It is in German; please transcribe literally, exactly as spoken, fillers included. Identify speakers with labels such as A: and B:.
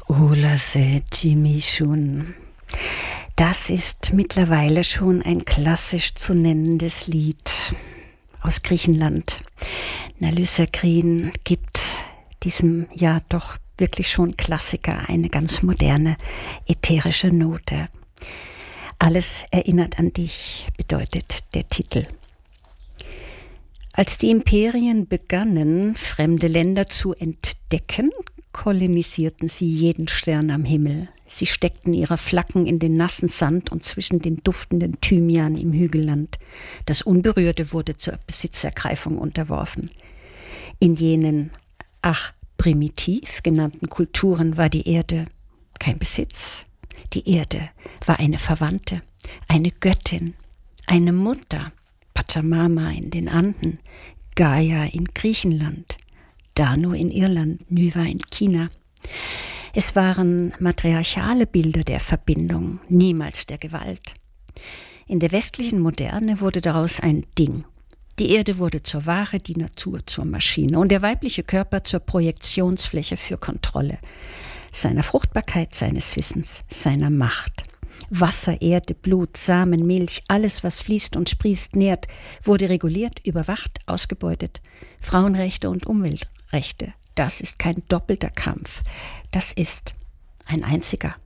A: Ulase Cimishun. Das ist mittlerweile schon ein klassisch zu nennendes Lied aus Griechenland. Nalysakrin gibt diesem ja doch wirklich schon Klassiker eine ganz moderne, ätherische Note. Alles erinnert an dich, bedeutet der Titel. Als die Imperien begannen, fremde Länder zu entdecken, kolonisierten sie jeden Stern am Himmel. Sie steckten ihre Flaggen in den nassen Sand und zwischen den duftenden Thymian im Hügelland. Das Unberührte wurde zur Besitzergreifung unterworfen. In jenen, ach, primitiv genannten Kulturen war die Erde kein Besitz. Die Erde war eine Verwandte, eine Göttin, eine Mutter. Pachamama in den Anden, Gaia in Griechenland, Danu in Irland, Nuwa in China. Es waren matriarchale Bilder der Verbindung, niemals der Gewalt. In der westlichen Moderne wurde daraus ein Ding. Die Erde wurde zur Ware, die Natur zur Maschine und der weibliche Körper zur Projektionsfläche für Kontrolle seiner Fruchtbarkeit, seines Wissens, seiner Macht. Wasser, Erde, Blut, Samen, Milch, alles, was fließt und sprießt, nährt, wurde reguliert, überwacht, ausgebeutet. Frauenrechte und Umweltrechte, das ist kein doppelter Kampf, das ist ein einziger.